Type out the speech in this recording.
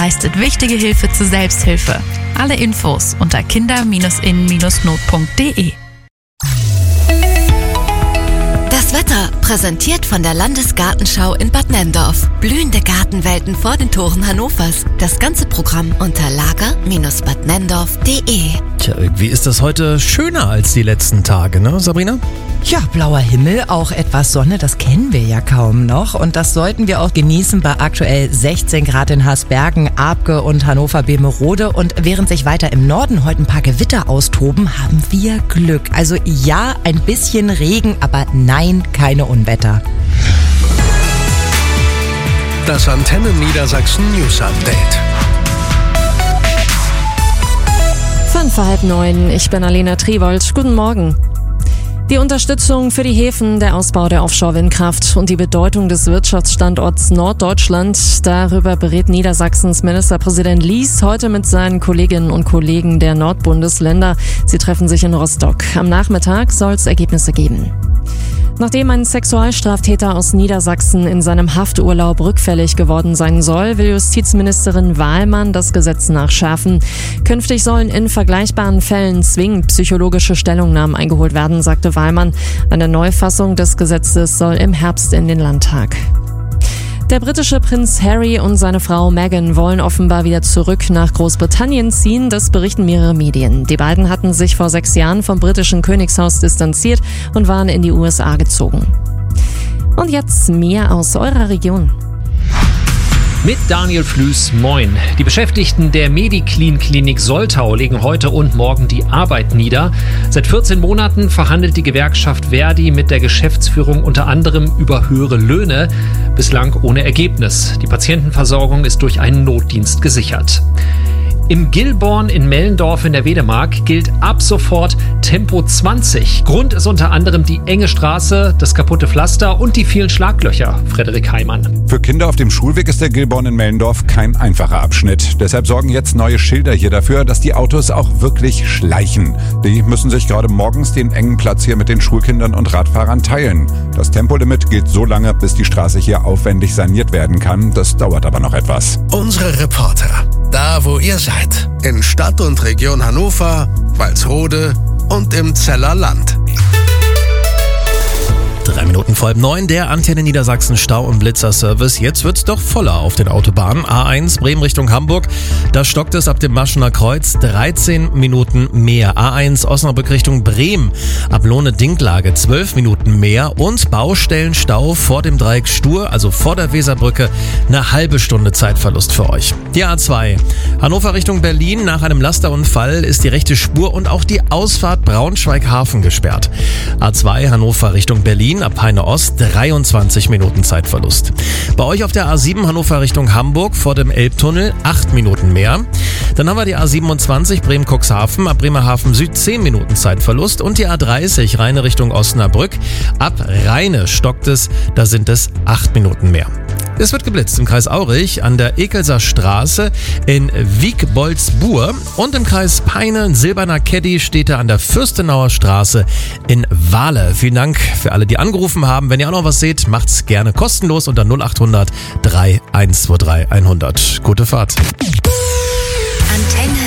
leistet wichtige Hilfe zur Selbsthilfe. Alle Infos unter kinder-in-not.de. Das Wetter präsentiert von der Landesgartenschau in Bad Nenndorf. Blühende Gartenwelten vor den Toren Hannovers. Das ganze Programm unter lager-badnenndorf.de. Tja, irgendwie ist das heute schöner als die letzten Tage, ne, Sabrina? Ja, blauer Himmel, auch etwas Sonne, das kennen wir ja kaum noch. Und das sollten wir auch genießen bei aktuell 16 Grad in Haßbergen, Abke und Hannover-Bemerode. Und während sich weiter im Norden heute ein paar Gewitter austoben, haben wir Glück. Also ja, ein bisschen Regen, aber nein, keine Unwetter. Das Antenne Niedersachsen News Update. 8:05. Ich bin Alena Triwold. Guten Morgen. Die Unterstützung für die Häfen, der Ausbau der Offshore-Windkraft und die Bedeutung des Wirtschaftsstandorts Norddeutschland, darüber berät Niedersachsens Ministerpräsident Lies heute mit seinen Kolleginnen und Kollegen der Nordbundesländer. Sie treffen sich in Rostock. Am Nachmittag soll es Ergebnisse geben. Nachdem ein Sexualstraftäter aus Niedersachsen in seinem Hafturlaub rückfällig geworden sein soll, will Justizministerin Wahlmann das Gesetz nachschärfen. Künftig sollen in vergleichbaren Fällen zwingend psychologische Stellungnahmen eingeholt werden, sagte Wahlmann. Eine Neufassung des Gesetzes soll im Herbst in den Landtag. Der britische Prinz Harry und seine Frau Meghan wollen offenbar wieder zurück nach Großbritannien ziehen, das berichten mehrere Medien. Die beiden hatten sich vor 6 Jahren vom britischen Königshaus distanziert und waren in die USA gezogen. Und jetzt mehr aus eurer Region. Mit Daniel Flüß, moin. Die Beschäftigten der Mediclean-Klinik Soltau legen heute und morgen die Arbeit nieder. Seit 14 Monaten verhandelt die Gewerkschaft Verdi mit der Geschäftsführung unter anderem über höhere Löhne, bislang ohne Ergebnis. Die Patientenversorgung ist durch einen Notdienst gesichert. Im Gilborn in Mellendorf in der Wedemark gilt ab sofort Tempo 20. Grund ist unter anderem die enge Straße, das kaputte Pflaster und die vielen Schlaglöcher. Frederik Heimann. Für Kinder auf dem Schulweg ist der Gilborn in Mellendorf kein einfacher Abschnitt. Deshalb sorgen jetzt neue Schilder hier dafür, dass die Autos auch wirklich schleichen. Die müssen sich gerade morgens den engen Platz hier mit den Schulkindern und Radfahrern teilen. Das Tempolimit gilt so lange, bis die Straße hier aufwendig saniert werden kann. Das dauert aber noch etwas. Unsere Reporter, da wo ihr seid, in Stadt und Region Hannover, Walsrode und im Zeller Land. 3 Minuten vor 8:30, der Antenne Niedersachsen Stau- und Blitzerservice. Jetzt wird's doch voller auf den Autobahnen. A1 Bremen Richtung Hamburg, da stockt es ab dem Maschener Kreuz 13 Minuten mehr. A1 Osnabrück Richtung Bremen, ab Lohne-Dinklage 12 Minuten mehr. Und Baustellenstau vor dem Dreieck Stur, also vor der Weserbrücke, eine halbe Stunde Zeitverlust für euch. Die A2 Hannover Richtung Berlin, nach einem Lasterunfall ist die rechte Spur und auch die Ausfahrt Braunschweig-Hafen gesperrt. A2 Hannover Richtung Berlin, ab Peine Ost 23 Minuten Zeitverlust. Bei euch auf der A7 Hannover Richtung Hamburg vor dem Elbtunnel 8 Minuten mehr. Dann haben wir die A27 Bremen-Cuxhaven, ab Bremerhaven Süd 10 Minuten Zeitverlust und die A30 Rheine Richtung Osnabrück. Ab Rheine stockt es, da sind es 8 Minuten mehr. Es wird geblitzt im Kreis Aurich, an der Ekelser Straße, in Wiegboldsbuhr und im Kreis Peine, ein silberner Caddy steht da an der Fürstenauer Straße in Wahle. Vielen Dank für alle, die angerufen haben. Wenn ihr auch noch was seht, macht's gerne kostenlos unter 0800 3123 100. Gute Fahrt. Antenne